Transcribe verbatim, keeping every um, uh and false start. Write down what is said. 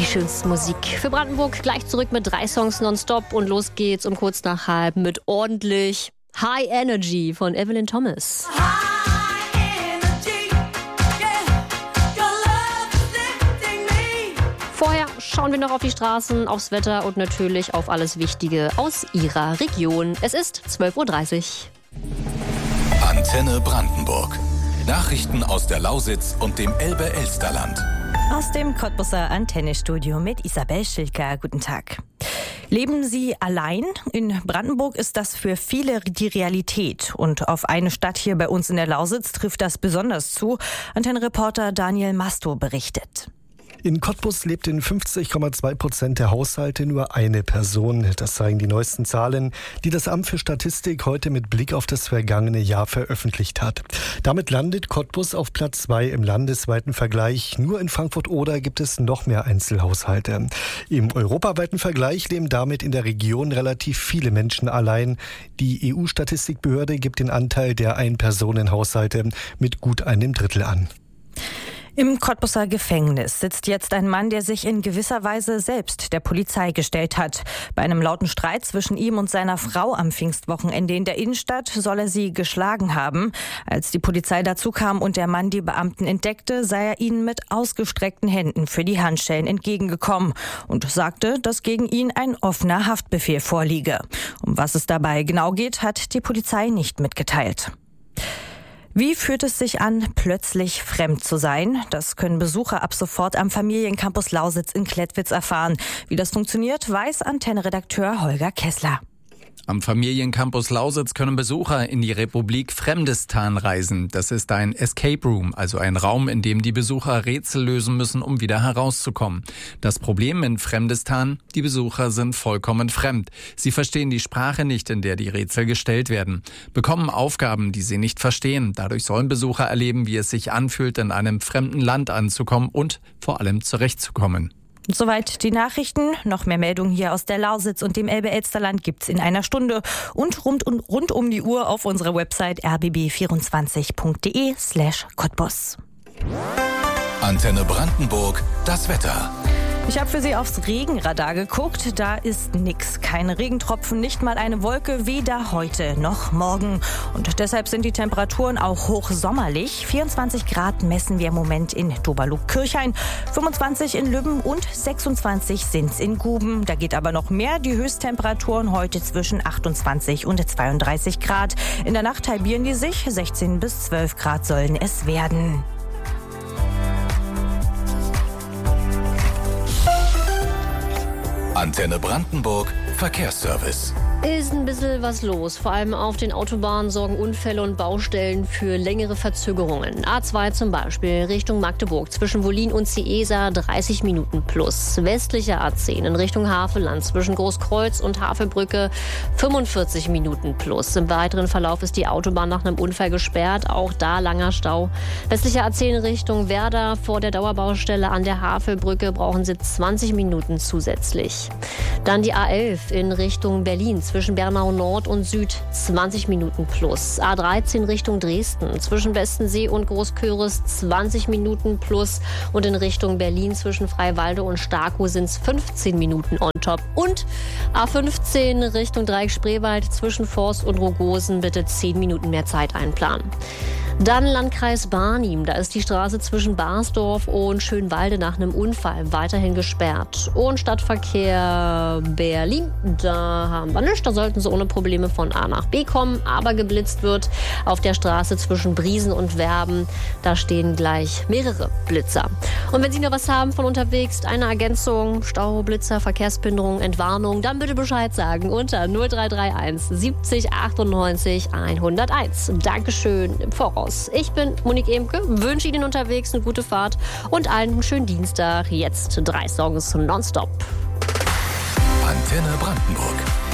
schönste Musik für Brandenburg. Gleich zurück mit drei Songs nonstop und los geht's um kurz nach halb mit ordentlich High Energy von Evelyn Thomas. Vorher schauen wir noch auf die Straßen, aufs Wetter und natürlich auf alles Wichtige aus Ihrer Region. Es ist zwölf Uhr dreißig. Antenne Brandenburg. Nachrichten aus der Lausitz und dem Elbe-Elsterland. Aus dem Cottbuser Antennestudio mit Isabel Schilker. Guten Tag. Leben Sie allein? In Brandenburg ist das für viele die Realität. Und auf eine Stadt hier bei uns in der Lausitz trifft das besonders zu. Antennenreporter Daniel Masto berichtet. In Cottbus lebt in fünfzig Komma zwei Prozent der Haushalte nur eine Person. Das zeigen die neuesten Zahlen, die das Amt für Statistik heute mit Blick auf das vergangene Jahr veröffentlicht hat. Damit landet Cottbus auf Platz zwei im landesweiten Vergleich. Nur in Frankfurt-Oder gibt es noch mehr Einzelhaushalte. Im europaweiten Vergleich leben damit in der Region relativ viele Menschen allein. Die E U-Statistikbehörde gibt den Anteil der Ein-Personen-Haushalte mit gut einem Drittel an. Im Cottbuser Gefängnis sitzt jetzt ein Mann, der sich in gewisser Weise selbst der Polizei gestellt hat. Bei einem lauten Streit zwischen ihm und seiner Frau am Pfingstwochenende in der Innenstadt soll er sie geschlagen haben. Als die Polizei dazu kam und der Mann die Beamten entdeckte, sei er ihnen mit ausgestreckten Händen für die Handschellen entgegengekommen und sagte, dass gegen ihn ein offener Haftbefehl vorliege. Um was es dabei genau geht, hat die Polizei nicht mitgeteilt. Wie fühlt es sich an, plötzlich fremd zu sein? Das können Besucher ab sofort am Familiencampus Lausitz in Klettwitz erfahren. Wie das funktioniert, weiß Antenne-Redakteur Holger Kessler. Am Familiencampus Lausitz können Besucher in die Republik Fremdistan reisen. Das ist ein Escape Room, also ein Raum, in dem die Besucher Rätsel lösen müssen, um wieder herauszukommen. Das Problem in Fremdistan: die Besucher sind vollkommen fremd. Sie verstehen die Sprache nicht, in der die Rätsel gestellt werden, bekommen Aufgaben, die sie nicht verstehen. Dadurch sollen Besucher erleben, wie es sich anfühlt, in einem fremden Land anzukommen und vor allem zurechtzukommen. Soweit die Nachrichten. Noch mehr Meldungen hier aus der Lausitz und dem Elbe-Elsterland gibt's in einer Stunde und rund, und rund um die Uhr auf unserer Website r b b vierundzwanzig punkt d e slash Cottbus. Antenne Brandenburg, das Wetter. Ich habe für Sie aufs Regenradar geguckt. Da ist nix. Keine Regentropfen, nicht mal eine Wolke, weder heute noch morgen. Und deshalb sind die Temperaturen auch hochsommerlich. vierundzwanzig Grad messen wir im Moment in Doberlug-Kirchhain, fünfundzwanzig in Lübben und sechsundzwanzig sind's in Guben. Da geht aber noch mehr. Die Höchsttemperaturen heute zwischen achtundzwanzig und zweiunddreißig Grad. In der Nacht halbieren die sich. sechzehn bis zwölf Grad sollen es werden. Antenne Brandenburg, Verkehrsservice. Ist ein bisschen was los. Vor allem auf den Autobahnen sorgen Unfälle und Baustellen für längere Verzögerungen. A zwei zum Beispiel Richtung Magdeburg zwischen Wollin und Ciesa dreißig Minuten plus. Westlicher A zehn in Richtung Havelland zwischen Großkreuz und Havelbrücke fünfundvierzig Minuten plus. Im weiteren Verlauf ist die Autobahn nach einem Unfall gesperrt. Auch da langer Stau. Westlicher A zehn in Richtung Werder vor der Dauerbaustelle an der Havelbrücke brauchen Sie zwanzig Minuten zusätzlich. Dann die A elf in Richtung Berlin zwischen Bernau Nord und Süd zwanzig Minuten plus. A dreizehn Richtung Dresden zwischen Westensee und Großköris zwanzig Minuten plus. Und in Richtung Berlin zwischen Freiwalde und Starkow sind es fünfzehn Minuten on top. Und A fünfzehn Richtung Dreieck Spreewald zwischen Forst und Rogosen bitte zehn Minuten mehr Zeit einplanen. Dann Landkreis Barnim. Da ist die Straße zwischen Barsdorf und Schönwalde nach einem Unfall weiterhin gesperrt. Und Stadtverkehr Berlin. Da haben wir nichts. Da sollten Sie ohne Probleme von A nach B kommen. Aber geblitzt wird auf der Straße zwischen Briesen und Werben. Da stehen gleich mehrere Blitzer. Und wenn Sie noch was haben von unterwegs, eine Ergänzung, Stau, Blitzer, Verkehrsbehinderung, Entwarnung, dann bitte Bescheid sagen unter null drei drei eins siebzig achtundneunzig hunderteins. Dankeschön im Voraus. Ich bin Monique Emke, wünsche Ihnen unterwegs eine gute Fahrt und allen einen schönen Dienstag. Jetzt drei Songs nonstop. Antenne Brandenburg.